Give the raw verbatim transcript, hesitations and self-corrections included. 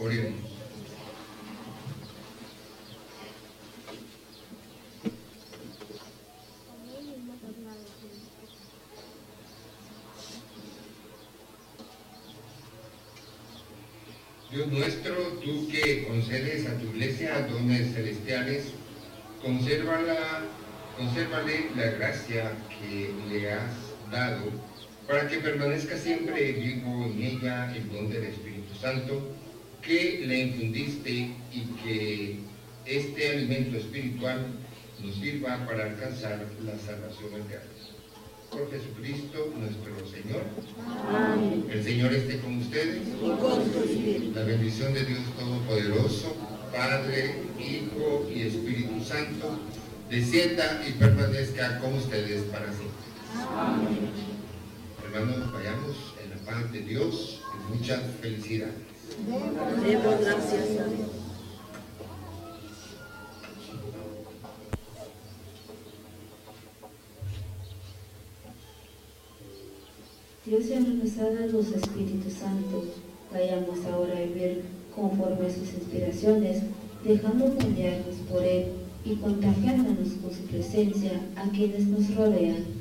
Oremos. Dios nuestro, tú que concedes a tu iglesia dones celestiales, consérvala, consérvale la gracia que le has dado, para que permanezca siempre vivo en ella el don del Espíritu Santo, que le infundiste, y que este alimento espiritual nos sirva para alcanzar la salvación eterna. Por Jesucristo nuestro Señor. Amén. El Señor esté con ustedes. Y con tu espíritu. La bendición de Dios Todopoderoso, Padre, Hijo y Espíritu Santo, descienda y permanezca con ustedes para siempre. Amén. Hermanos, vayamos en la paz de Dios y mucha felicidad. Demos gracias a Dios. Dios ya nos ha dado su Espíritu Santo. Vayamos ahora a vivir conforme a sus inspiraciones, dejando moldearnos por Él y contagiándonos con su presencia a quienes nos rodean.